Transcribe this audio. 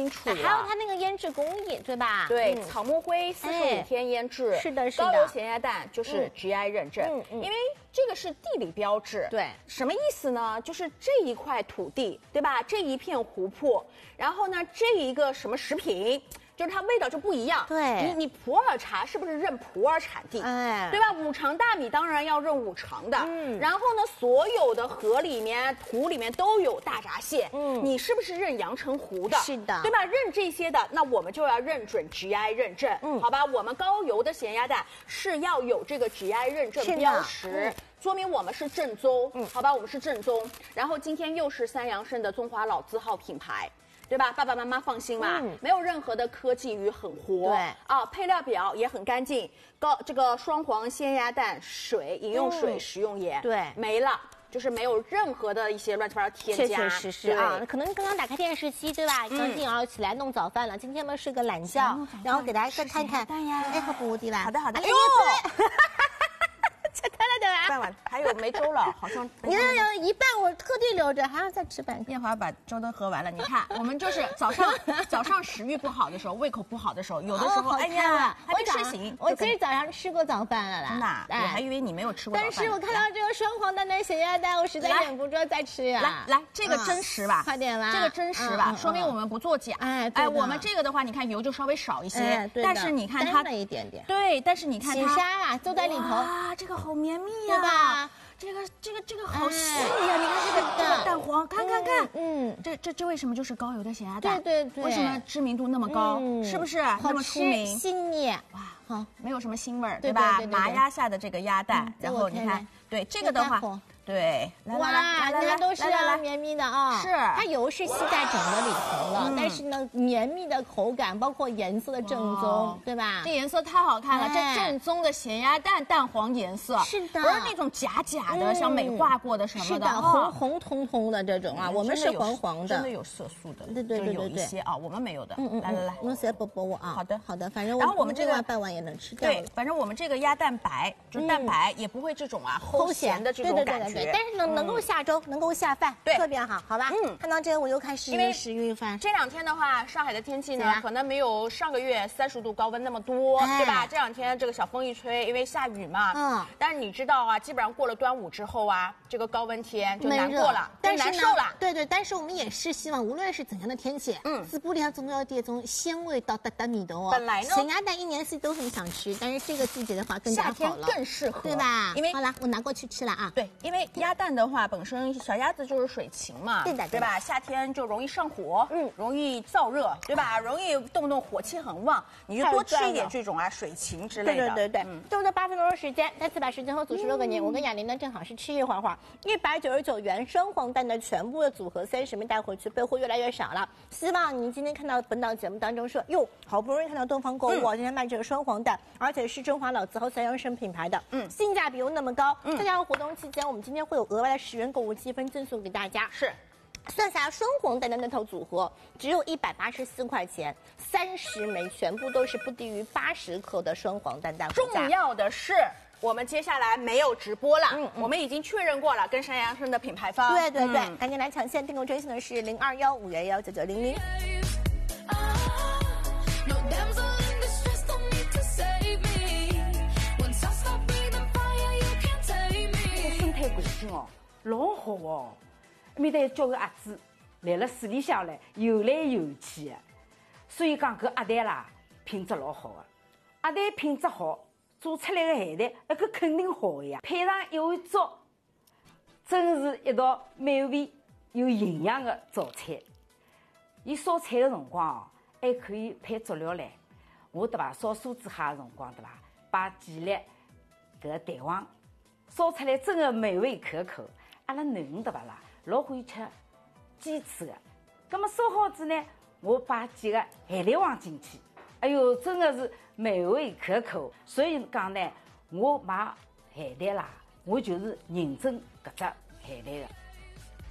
清楚了。 还有它那个腌制工艺，对吧？ 对，草木灰45天腌制， 是的，是的。 高邮咸鸭蛋就是 GI 认证，因为这个是地理标志。 对， 什么意思呢？就是这一块土地，对吧？这一片湖泊，然后呢，这一个什么食品。就是它味道就不一样， 对， 你普洱茶是不是认普洱产地？哎，对吧？五常大米当然要认五常的，然后呢，所有的河里面、土里面都有大闸蟹，你是不是认阳澄湖的？ 是的， 对吧？认这些的，那我们就要认准 GI 认证，好吧？我们高邮的咸鸭蛋是要有这个 GI 认证标识。说明我们是正宗，好吧？我们是正宗。然后今天又是三阳生的中华老字号品牌。对吧？爸爸妈妈放心嘛，没有任何的科技与狠活。 对啊，配料表也很干净，这个双黄鲜鸭蛋水，饮用水，食用盐， 对， 没了。就是没有任何的一些乱七八糟添加， 确确实实啊，可能刚刚打开电视机，对吧？刚进熬起来弄早饭了，今天我们睡个懒觉，然后给大家再看看，哎，好不对吧？ 好的好的， 哎呦。吃太了对吧？ 半碗还有没粥了，好像你那有一半我特地留着，还要再吃半。 一会儿把粥都喝完了，你看我们就是早上食欲不好的时候，胃口不好的时候，有的时候哎呀还没睡醒。 我今儿早上吃过早饭了啦， 真的，我还以为你没有吃过早饭。 但是我看到这个双黄蛋的咸鸭蛋，我实在忍不住再吃呀。 来，这个真实吧？ 快点啦！ 这个真实吧？说明我们不作假。哎，我们这个的话，你看油就稍微少一些，但是你看它一点点。 对，但是你看它洗沙啊，都在里头。 啊，这个好绵密呀。吧，这个好细呀！你看这个蛋黄，看，这为什么就是高邮的咸鸭蛋？ 对， 为什么知名度那么高？是不是那么出名？ 细腻哇，好，没有什么腥味儿，对吧？麻鸭下的这个鸭蛋，然后你看，对这个的话。对， 哇，你看都是绵密的啊， 是它油是吸在整个里头了，但是呢，绵密的口感，包括颜色的正宗，对吧？ 这颜色太好看了，这正宗的咸鸭蛋蛋黄颜色， 是的， 不是那种假的，像美化过的什么的， 是的，红彤彤的这种啊，我们是黄黄的， 真的有色素的， 对， 有一些啊，我们没有的。来， 弄些薄我啊。好的，反正然后我们这个半碗也能吃掉。 对，反正我们这个鸭蛋白就是蛋白，也不会这种啊齁咸的这种感觉。 但是能够下粥，能够下饭， 对， 特别好，好吧？看到这个我又开始食欲饭。 这两天的话，上海的天气呢，可能没有上个月30度高温那么多，对吧？这两天这个小风一吹，因为下雨嘛，但是你知道啊，基本上过了端午之后啊，这个高温天就难过了，就难受了。 对，但是我们也是希望，无论是怎样的天气，滋补里总要这种鲜味到达米的哦。 本来呢， 咸鸭蛋一年四季都很想吃，但是这个季节的话更加好了， 夏天更适合， 对吧？ 因为好了，我拿过去吃了啊。 对，因为鸭蛋的话，本身小鸭子就是水禽嘛，对吧？夏天就容易上火，容易燥热，对吧？容易动不动火气很旺，你就多吃一点这种啊水禽之类的。 对，就这8分钟的时间，再次把时间和组织留给您。我跟雅玲呢，正好是吃一会儿，199元双黄蛋的全部的组合30枚带回去，备货越来越少了。希望您今天看到本档节目当中说，哟，好不容易看到东方购物今天卖这个双黄蛋，而且是中华老字号三阳生品牌的，性价比又那么高，再加上活动期间，我们今天会有额外的10元购物积分赠送给大家。 是。 算下双黄蛋的那套组合，只有184块钱，30枚全部都是不低于80克的双黄蛋蛋。 重要的是，我们接下来没有直播了，我们已经确认过了，跟山阳生的品牌方。 对，赶紧来抢线，订购专线的是0215119900。 生态环境哦，老好哦。面搭叫个鸭子来了水里向来游来游去的，所以讲搿鸭蛋啦品质老好的。鸭蛋品质好，做出来的咸蛋搿肯定好的呀。配上一碗粥，真是一道美味有营养的早餐。伊烧菜的辰光哦，还可以配佐料唻。我对伐烧酥子虾的辰光对伐，摆几粒搿蛋黄，烧出来真的美味可口。阿拉囡恩对伐啦？老欢喜吃鸡翅的，那么烧好子呢，我摆几个海蛎黄进去，哎呦，真的是美味可口。所以讲呢，我买海带啦，我就是认证搿只海带的。